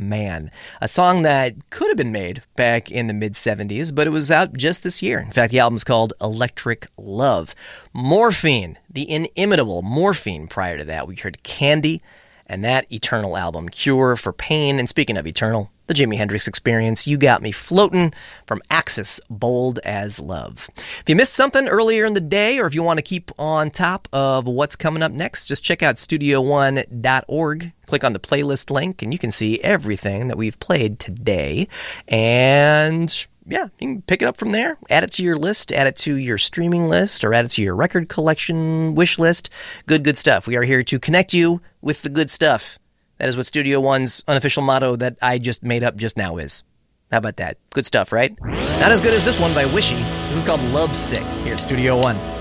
Man, a song that could have been made back in the mid-'70s, but it was out just this year. In fact, the album's called Electric Love. Morphine, the inimitable Morphine. Prior to that, we heard Candy, and that Eternal album, Cure for Pain. And speaking of Eternal, the Jimi Hendrix Experience, You Got Me Floatin' from Axis, Bold as Love. If you missed something earlier in the day, or if you want to keep on top of what's coming up next, just check out studio1.org. Click on the playlist link, and you can see everything that we've played today. And yeah, you can pick it up from there, add it to your list, add it to your streaming list, or add it to your record collection wish list. Good stuff. We are here to connect you with the good stuff. That is what Studio One's unofficial motto that I just made up just now is. How about that? Good stuff, right? Not as good as this one by Wishy. This is called Love Sick here at Studio One.